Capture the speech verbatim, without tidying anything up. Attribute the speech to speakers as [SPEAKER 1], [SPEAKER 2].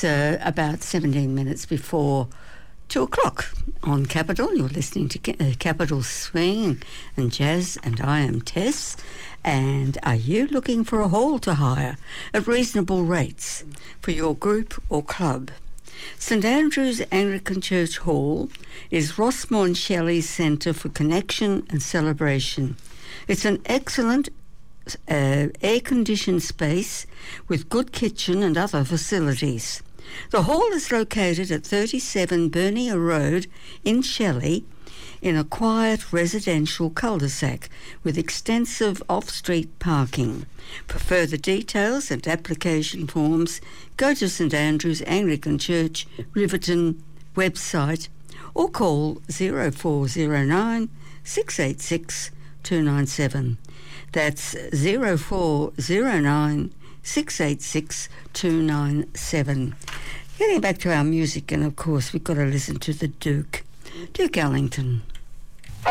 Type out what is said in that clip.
[SPEAKER 1] It's uh, about seventeen minutes before two o'clock on Capital. You're listening to uh, Capital Swing and Jazz, and I am Tess. And are you looking for a hall to hire at reasonable rates for your group or club? St Andrew's Anglican Church Hall is Rossmore and Shelley's centre for connection and celebration. It's an excellent uh, air-conditioned space with good kitchen and other facilities. The hall is located at thirty-seven Bernier Road in Shelley in a quiet residential cul-de-sac with extensive off-street parking. For further details and application forms, go to St Andrew's Anglican Church, Riverton website or call zero four zero nine, six eight six, two nine seven. That's zero four zero nine, six eight six, two nine seven. Getting back to our music, and of course we've got to listen to the Duke, Duke Ellington.